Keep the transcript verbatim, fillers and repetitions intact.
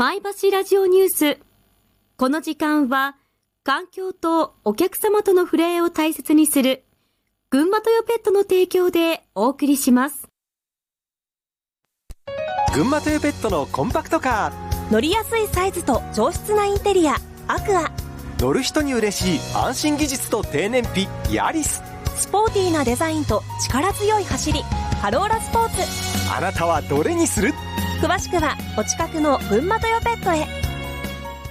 マイバシラジオニュース。この時間は環境とお客様との触れ合いを大切にする群馬トヨペットの提供でお送りします。 群馬トヨペットのコンパクトカー、 乗りやすいサイズと上質なインテリアアクア、 乗る人に嬉しい安心技術と低燃費ヤリス、 スポーティーなデザインと力強い走りハローラスポーツ。 あなたはどれにする？ 詳しくはお近くの群馬トヨペットへ。